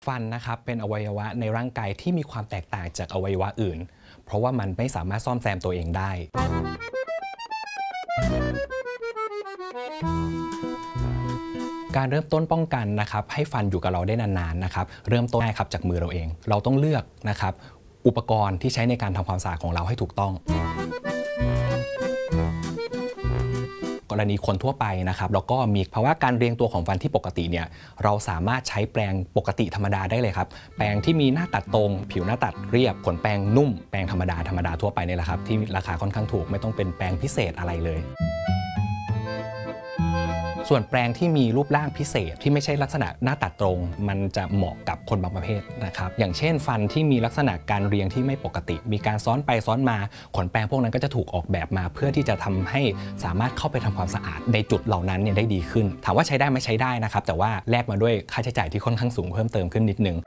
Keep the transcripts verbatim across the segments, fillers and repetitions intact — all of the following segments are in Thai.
ฟันนะครับเป็นอวัยวะในร่างกายที่มีความแตกต่างจากอวัยวะอื่นเพราะว่ามันไม่สามารถซ่อมแซมตัวเองได้การเริ่มต้นป้องกันนะครับให้ฟันอยู่กับเราได้นานๆนะครับเริ่มต้นง่ายครับจากมือเราเองเราต้องเลือกนะครับอุปกรณ์ที่ใช้ในการทำความสะอาดของเราให้ถูกต้องกรณีคนทั่วไปนะครับแล้วก็มีภาวะการเรียงตัวของฟันที่ปกติเนี่ยเราสามารถใช้แปรงปกติธรรมดาได้เลยครับแปรงที่มีหน้าตัดตรงผิวหน้าตัดเรียบขนแปรงนุ่มแปรงธรรมดาธรรมดาทั่วไปนี่แหละครับที่ราคาค่อนข้างถูกไม่ต้องเป็นแปรงพิเศษอะไรเลยส่วนแปรงที่มีรูปร่างพิเศษที่ไม่ใช่ลักษณะหน้าตัดตรงมันจะเหมาะกับคนบางประเภทนะครับอย่างเช่นฟันที่มีลักษณะการเรียงที่ไม่ปกติมีการซ้อนไปซ้อนมาขนแปรงพวกนั้นก็จะถูกออกแบบมาเพื่อที่จะทำให้สามารถเข้าไปทำความสะอาดในจุดเหล่านั้นเนี่ยได้ดีขึ้นถามว่าใช้ได้ไหมใช้ได้นะครับแต่ว่าแลกมาด้วยค่าใช้จ่ายที่ค่อนข้างสูงเพิ่มเติมขึ้นนิดนึง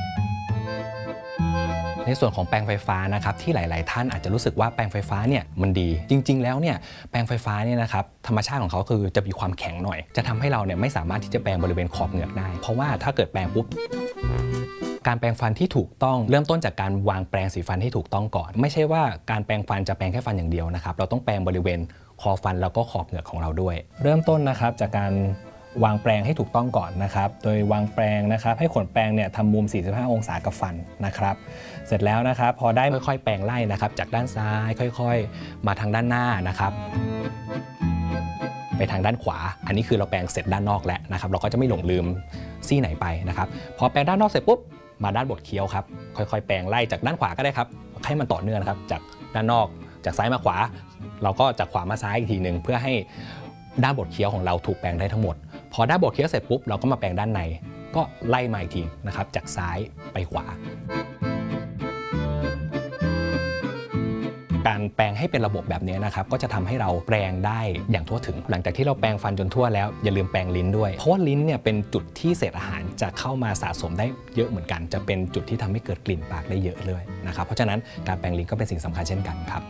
ในส่วนของแปรงไฟฟ้านะครับที่หลายๆท่านอาจจะรู้สึกว่าแปรงไฟฟ้าเนี่ยมันดีจริงๆแล้วเนี่ยแปรงไฟฟ้าเนี่ยนะครับธรรมชาติของเขาคือจะมีความแข็งหน่อยจะทำให้เราเนี่ยไม่สามารถที่จะแปรงบริเวณขอบเหงือกได้เพราะว่าถ้าเกิดแปรงปุ๊บการแปรงฟันที่ถูกต้องเริ่มต้นจากการวางแปรงสีฟันให้ถูกต้องก่อนไม่ใช่ว่าการแปรงฟันจะแปรงแค่ฟันอย่างเดียวนะครับเราต้องแปรงบริเวณคอฟันแล้วก็ขอบเหงือกของเราด้วยเริ่มต้นนะครับจากการวางแปรงให้ถูกต้องก่อนนะครับโดยวางแปรงนะครับให้ขนแปรงเนี่ยทำมุมสี่สิบห้าองศากับฟันนะครับเสร็จแล้วนะครับพอได้ค่อยๆแปรงไล่นะครับจากด้านซ้ายค่อยๆมาทางด้านหน้านะครับไปทางด้านขวาอันนี้คือเราแปรงเสร็จด้านนอกแล้วนะครับเราก็จะไม่หลงลืมซี่ไหนไปนะครับพอแปรงด้านนอกเสร็จปุ๊บมาด้านบดเคี้ยวครับค่อยๆแปรงไล่จากด้านขวาก็ได้ครับให้มันต่อเนื่องนะครับจากด้านนอกจากซ้ายมาขวาเราก็จากขวามาซ้ายอีกทีหนึ่งเพื่อให้ด้านบดเคี้ยวของเราถูกแปรงได้ทั้งหมดพอด้านบดเคี้ยวเสร็จปุ๊บเราก็มาแปรงด้านในก็ไล่มาอีกทีนะครับจากซ้ายไปขวาการแปรงให้เป็นระบบแบบนี้นะครับก็จะทำให้เราแปรงได้อย่างทั่วถึงหลังจากที่เราแปรงฟันจนทั่วแล้วอย่าลืมแปรงลิ้นด้วยเพราะว่าลิ้นเนี่ยเป็นจุดที่เศษอาหารจะเข้ามาสะสมได้เยอะเหมือนกันจะเป็นจุดที่ทำให้เกิดกลิ่นปากได้เยอะเลยนะครับเพราะฉะนั้นการแปรงลิ้นก็เป็นสิ่งสำคัญเช่นกันครับ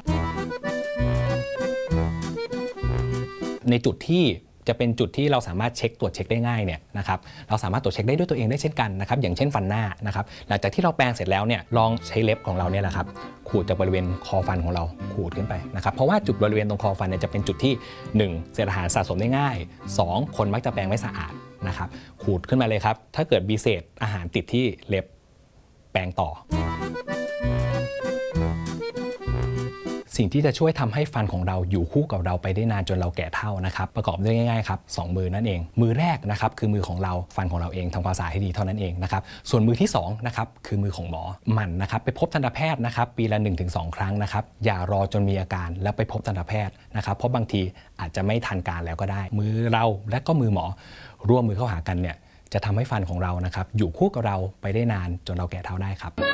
ในจุดที่จะเป็นจุดที่เราสามารถเช็คตรวจเช็คได้ง่ายเนี่ยนะครับเราสามารถตรวจเช็คได้ด้วยตัวเองได้เช่นกันนะครับอย่างเช่นฟันหน้านะครับหลังจากที่เราแปรงเสร็จแล้วเนี่ยลองใช้เล็บของเราเนี่ยแหละครับขูดจากบริเวณคอฟันของเราขูดขึ้นไปนะครับเพราะว่าจุดบริเวณตรงคอฟันเนี่ยจะเป็นจุดที่หนึ่งเศษอาหารสะสมได้ง่ายสองคนมักจะแปรงไม่สะอาดนะครับขูดขึ้นมาเลยครับถ้าเกิดมีเศษอาหารติดที่เล็บแปรงต่อสิ่งที่จะช่วยทำให้ฟันของเราอยู่คู่กับเราไปได้นานจนเราแก่เฒ่านะครับประกอบด้วยง่ายๆครับสองมือนั่นเองมือแรกนะครับคือมือของเราฟันของเราเองทำความสะอาดให้ดีเท่านั้นเองนะครับส่วนมือที่สองนะครับคือมือของหมอมันนะครับไปพบทันตแพทย์นะครับปีละ หนึ่งถึงสอง ครั้งนะครับอย่ารอจนมีอาการแล้วไปพบทันตแพทย์นะครับเพราะบางทีอาจจะไม่ทันการแล้วก็ได้มือเราและก็มือหมอร่วมมือเข้าหากันเนี่ยจะทำให้ฟันของเรานะครับอยู่คู่กับเราไปได้นานจนเราแก่เฒ่าได้ครับ